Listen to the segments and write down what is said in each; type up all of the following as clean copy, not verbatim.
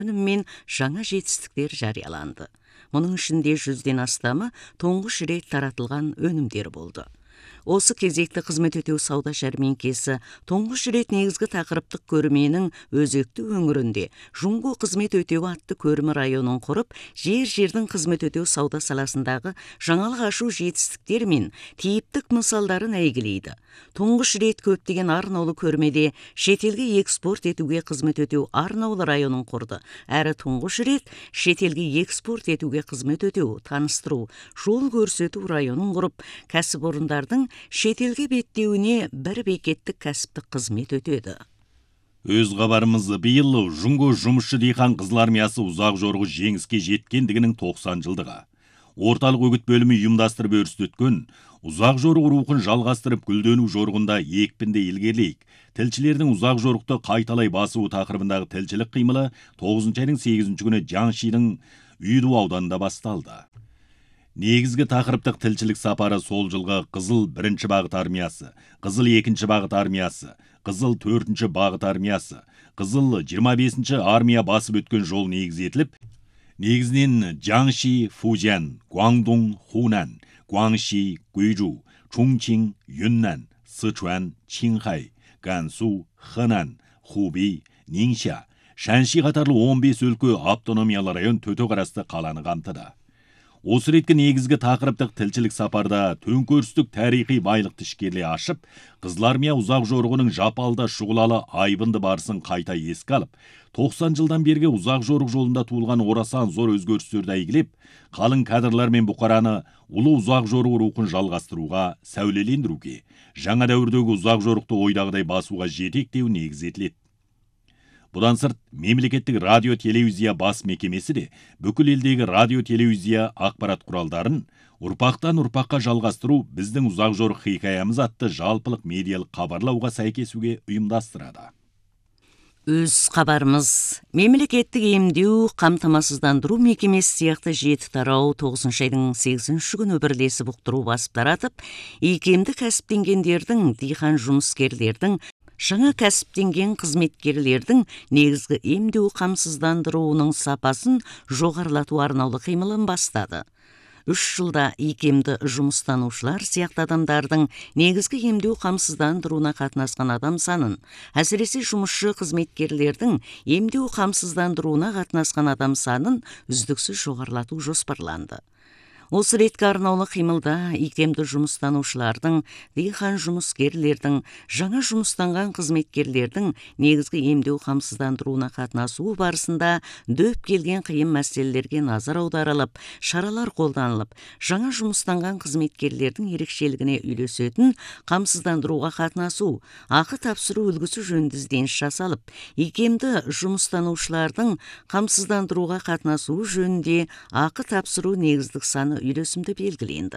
мен жаңа жетістіктер жарияланды. Мұның ішінде 100-ден астамы тұңғыш рет таратылған өнімдер болды. Осы кезекті қызмет өтеу сауда жәрмеңкесі тұңғыш рет негізгі тақырыптық көрменің өзекті өңірінде Жунго қызмет өтеу атты көрме районын құрып, жердің қызмет өтеу сауда саласындағы жаңалық ашу жетістіктер мен типтік мысалдарын әйгілейді. Тұңғыш рет көптеген арнаулы көрмеде шетелге экспорт етуге қызмет өтеу арнаулы районын құрды. Әрі тұңғыш рет шетелге экспорт етуге қызмет өтеу, таныстыру, жол көрсету районын құрып, кәсіпорындардың шетелге беттеуіне бір бекеттік кәсіптік қызмет өтеді. Өз хабарымыз биыл Жунго жұмысшы диқан қызыл армиясы ұзақ жорғы жеңіске жеткендігінің 90 жылдығы. Орталық өгіт бөлімі ұйымдастырып өрістеткен ұзақ жорғы рухын жалғастырып гүлдену жорғында екпінді илгерлейік. Тілшілердің ұзақ жорықты қайталай басуы тақырыбындағы тілшілік қимылы 9-айдың 8-ші күні Жаңшидің Үйду ауданында басталды. Негізгі тақырыптық тілшілік сапары сол жылғы Қызыл 1-ші бағыт армиясы, Қызыл 2-ші бағыт армиясы, Қызыл 4-ші бағыт армиясы, Қызыл 25-ші армия басып өткен жол негізетіліп, негізінен Жаңши, Фужан, Гуандун, Хунан, Гуаңши, Гуйжу, Чунчин, Юннан, Сычуан, Чинхай, Гансу, Хэнан, Хубей, Нинша, Шанши қатарлы 15 өлкө автономиялы район төте қарасты қаланы қамтыды. Осы реткі негізгі тақырыптық тілшілік сапарда төңкерістік тарихи байлықты ішкерлей ашып, Қызыл армия ұзақ жорғының жапалда шұғылалы айбынды барысын қайта еске алып, 90 жылдан бергі ұзақ жорық жолында туылған орасан зор өзгерістерді әйгілеп, қалың кадрлар мен бұқараны ұлы ұзақ жорық рухын жалғастыруға, сәулелендіруге, жаңа дәуірдегі ұзақ жорықты ойдағыдай басуға жетектеу негізетіледі. Бұдан сырт, мемлекеттік радио-телевизия бас мекемесі де бүкіл елдегі радио-телевизия ақпарат құралдарын ұрпақтан ұрпаққа жалғастыру біздің ұзақ жорық хикаямыз атты жалпылық медиалық хабарлауға сәйкесуге ұйымдастырады. Өз хабарымыз мемлекеттік емдеу қамтамасыздандыру мекемесі сияқты 7 тарау 9-айдың 8-ші күні бірлесіп ұқтыру басып таратып, икемді кәсіптенгендердің, диқан жұмыскерлердің, жаңа кәсіптенген қызметкерлердің негізгі емдеу қамсыздандыруының сапасын жоғарылату арнаулы қимылын бастады. 3 жылда икемді жұмыстанушылар сияқты адамдардың негізгі емдеу қамсыздандыруына қатынасқан адам санын, әсіресе жұмысшы қызметкерлердің емдеу қамсыздандыруына қатынасқан адам санын үздіксіз жоғарылату жоспарланды. Осы реткі арнаулы қимылда икемді жұмыстанушылардың, диқан жұмыскерлердің, жаңа жұмыстанған қызметкерлердің негізгі емдеу қамсыздандыруына қатынасуы барысында дөп келген қиын мәселелерге назар аударылып, шаралар қолданылып, жаңа жұмыстанған қызметкерлердің ерекшелігіне үйлесетін қамсыздандыруға қатынасу, ақы тапсыру үлгісі жөнінде ізденіс жасалып, икемді жұмыстанушылардың қамсыздандыруға қатынасуы жөнінде ақы тапсыру негіздік саны үйлесімді белгіленді.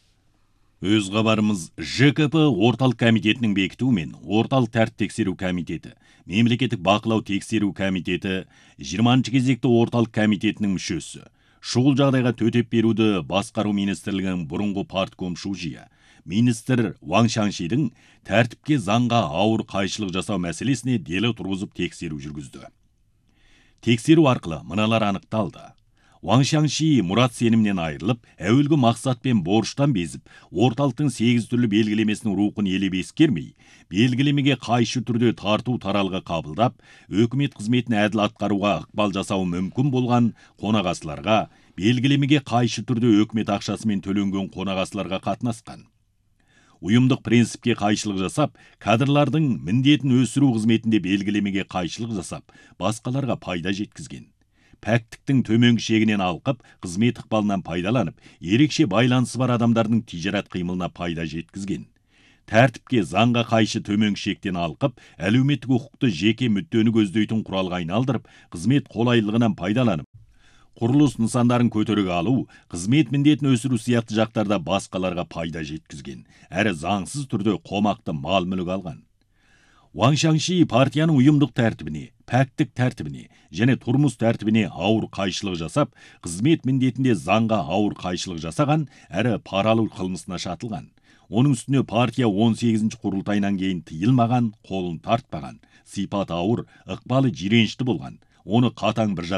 Өз хабарымыз ЖКП орталық комитетінің бекітуімен орталық тәртіп тексеру комитеті, мемлекеттік бақылау тексеру комитеті, 20-ші кезекті орталық комитетінің мүшесі, шұғыл жағдайға төтеп беруді басқару министрлігінің бұрынғы партком шужия, министр Ван Шаншидің тәртіпке заңға ауыр қайшылық жасау мәселесіне дело тұрғызып тексеру жүргізді. Тексеру арқылы мыналар анықталды. Ван Шанши мұрат сенімнен айырылып, әуелгі мақсат пен борыштан безіп, орталықтың 8 түрлі белгілемесінің рухын елеп ескермей, белгілемеге қайшы түрде тарту таралғы қабылдап, өкімет қызметін әділ атқаруға ықпал жасауы мүмкін болған қонағасыларға, белгілемеге қайшы түрде өкімет ақшасымен төленген қонағасыларға қатынасқан. Ұйымдық принципке қайшылық жасап, кадрлардың міндетін өсіру қызметінде белгілемеге қайшылық жасап, басқаларға пайда жеткізген. Пәктіктің төменгі шегінен алқып, қызмет ықпалынан пайдаланып, ерекше байланысы бар адамдардың тижарат қимылына пайда жеткізген. Тәртіпке заңға қайшы төменгі шектен алқып, әлеуметтік құқықты жеке мүддені көздейтін құралға айналдырып, қызмет қолайлығынан пайдаланып, құрылыс нысандарын көтеруге алу, қызмет міндетін өсіру сияқты жақтарда басқаларға пайда жеткізген, әрі заңсыз түрде қомақты мал мүлік алған. Ван Шанши партияның ұйымдық тәртібіне, пәктік тәртібіне және тұрмыс тәртібіне ауыр қайшылық жасап, қызмет міндетінде заңға ауыр қайшылық жасаған, әрі паралы қылмысына шатылған. Оның үстіне партия 18-ші құрылтайынан кейін тыйылмаған, қолын тартпаған, сипат ауыр, ықпалы жиренішті болған. оны қатаң бір